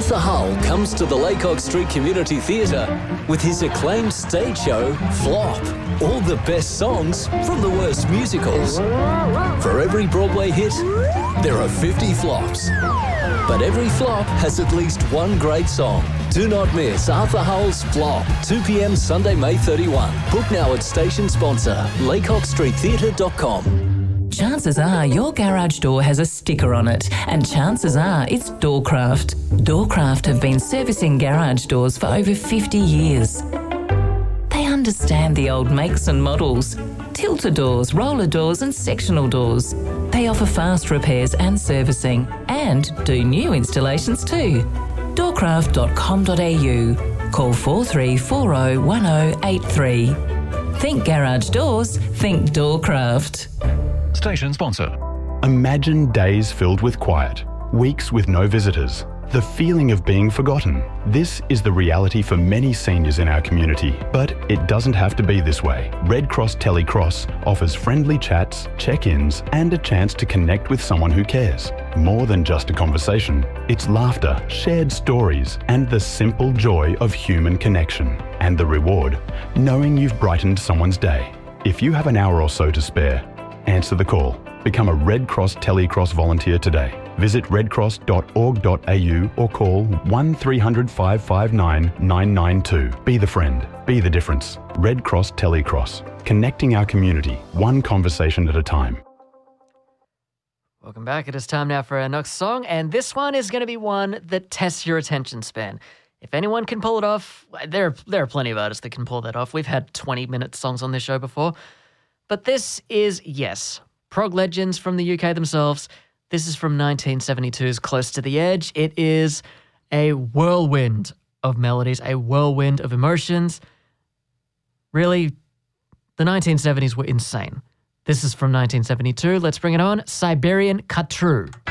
Arthur Hull comes to the Laycock Street Community Theatre with his acclaimed stage show, Flop. All the best songs from the worst musicals. For every Broadway hit, there are 50 flops. But every flop has at least one great song. Do not miss Arthur Hull's Flop, 2 p.m. Sunday, May 31. Book now at station sponsor, laycockstreettheatre.com. Chances are your garage door has a sticker on it, and chances are it's Doorcraft. Doorcraft have been servicing garage doors for over 50 years. They understand the old makes and models. Tilter doors, roller doors and sectional doors. They offer fast repairs and servicing and do new installations too. Doorcraft.com.au. Call 43401083. Think garage doors, think Doorcraft. Station sponsor. Imagine days filled with quiet, weeks with no visitors, the feeling of being forgotten. This is the reality for many seniors in our community, but it doesn't have to be this way. Red Cross Telecross offers friendly chats, check-ins, and a chance to connect with someone who cares. More than just a conversation, it's laughter, shared stories, and the simple joy of human connection. And the reward, knowing you've brightened someone's day. If you have an hour or so to spare, answer the call. Become a Red Cross Telecross volunteer today. Visit redcross.org.au or call 1300 559 992. Be the friend. Be the difference. Red Cross Telecross. Connecting our community, one conversation at a time. Welcome back. It is time now for our next song, and this one is going to be one that tests your attention span. If anyone can pull it off, there are plenty of artists that can pull that off. We've had 20-minute songs on this show before. But this is, yes, prog legends from the UK themselves. This is from 1972's Close to the Edge. It is a whirlwind of melodies, a whirlwind of emotions. Really, the 1970s were insane. This is from 1972. Let's bring it on. Siberian Khatru.